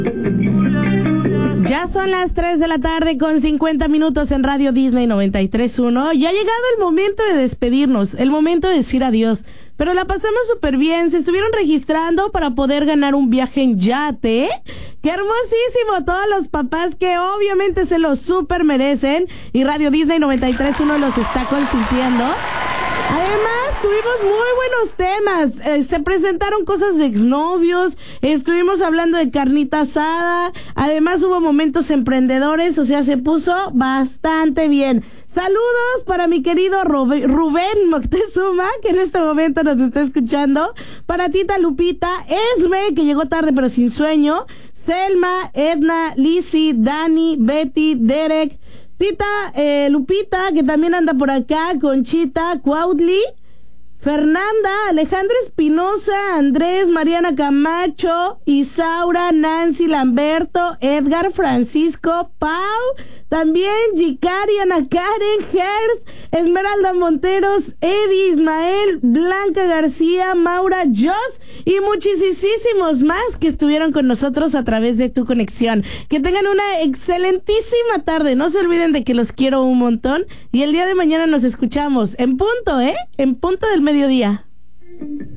Ya son las 3 de la tarde con 50 minutos en Radio Disney 93.1. Ya ha llegado el momento de despedirnos, el momento de decir adiós. Pero la pasamos súper bien. Se estuvieron registrando para poder ganar un viaje en yate. ¡Qué hermosísimo! Todos los papás que obviamente se lo súper merecen. Y Radio Disney 93.1 los está consintiendo. Además, tuvimos muy buenos temas. Se presentaron cosas de exnovios. Estuvimos hablando de carnita asada. Además, hubo momentos emprendedores. O sea, se puso bastante bien. Saludos para mi querido Rubén Moctezuma, que en este momento nos está escuchando. Para Tita Lupita, Esme, que llegó tarde pero sin sueño. Selma, Edna, Lizzy, Dani, Betty, Derek. Tita Lupita, que también anda por acá, Conchita, Cuautli, Fernanda, Alejandro Espinosa, Andrés, Mariana Camacho, Isaura, Nancy, Lamberto, Edgar, Francisco, Pau, también Yicari, Ana Karen, Gers, Esmeralda Monteros, Eddie, Ismael, Blanca García, Maura, Joss y muchísimos más que estuvieron con nosotros a través de Tu Conexión. Que tengan una excelentísima tarde. No se olviden de que los quiero un montón y el día de mañana nos escuchamos en punto, en punto del mediodía.